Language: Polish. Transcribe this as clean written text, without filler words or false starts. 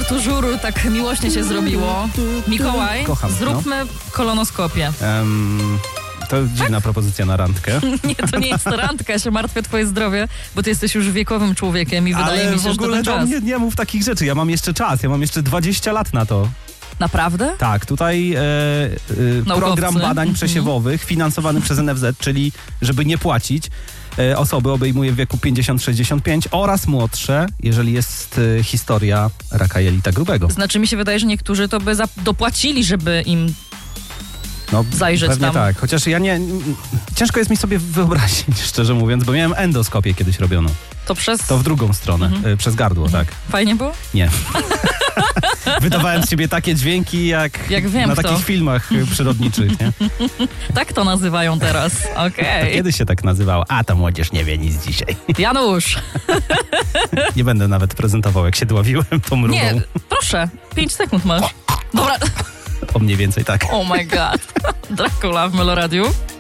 żur, tak miłośnie się zrobiło. Mikołaj, Kocham, zróbmy kolonoskopię. To dziwna propozycja na randkę. Nie, to nie jest randka, ja się martwię o twoje zdrowie, bo ty jesteś już wiekowym człowiekiem i wydaje mi się, że to ten czas. Nie mów takich rzeczy, ja mam jeszcze czas, ja mam jeszcze 20 lat na to. Naprawdę? Tak, tutaj program badań przesiewowych finansowany przez NFZ, czyli żeby nie płacić, osoby obejmuje w wieku 50-65 oraz młodsze, jeżeli jest historia raka jelita grubego. Znaczy mi się wydaje, że niektórzy to by dopłacili, żeby im zajrzeć pewnie tam. Tak, chociaż ciężko jest mi sobie wyobrazić, szczerze mówiąc, bo miałem endoskopię kiedyś robioną. To w drugą stronę, przez gardło, tak. Fajnie było? Nie. Wydawałem z siebie takie dźwięki, jak wiem, na takich filmach przyrodniczych, nie? Tak to nazywają teraz, okej. Kiedy się tak nazywało? A, ta młodzież nie wie nic dzisiaj. Janusz! Nie będę nawet prezentował, jak się dławiłem tą mrugą. Nie, proszę, 5 sekund masz. Dobra. O mniej więcej tak. Oh my god. Dracula w Meloradiu.